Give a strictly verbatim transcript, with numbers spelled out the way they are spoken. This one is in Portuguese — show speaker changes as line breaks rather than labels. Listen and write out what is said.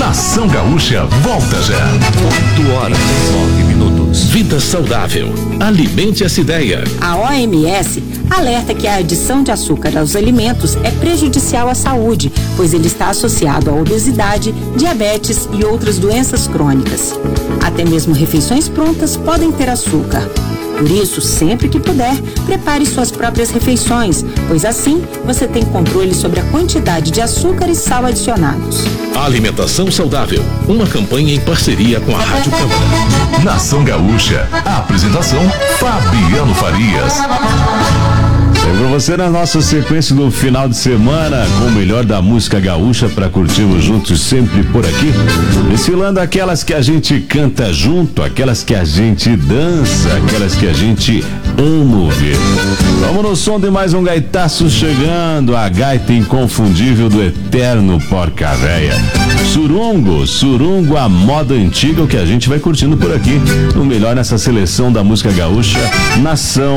Nação Gaúcha volta já.
oito horas e nove minutos.
Vida saudável. Alimente essa ideia.
A O M S alerta que a adição de açúcar aos alimentos é prejudicial à saúde, pois ele está associado à obesidade, diabetes e outras doenças crônicas. Até mesmo refeições prontas podem ter açúcar. Por isso, sempre que puder, prepare suas próprias refeições, pois assim você tem controle sobre a quantidade de açúcar e sal adicionados.
Alimentação saudável, uma campanha em parceria com a Rádio Câmara. Nação Gaúcha, a apresentação Fabiano Farias.
Lembro você na nossa sequência do final de semana com o melhor da música gaúcha para curtirmos juntos sempre por aqui, desfilando aquelas que a gente canta junto, aquelas que a gente dança, aquelas que a gente ama ouvir. Vamos no som de mais um gaitaço chegando, a gaita inconfundível do eterno Porca Véia. Surungo, surungo a moda antiga, o que a gente vai curtindo por aqui, o melhor nessa seleção da música gaúcha, Nação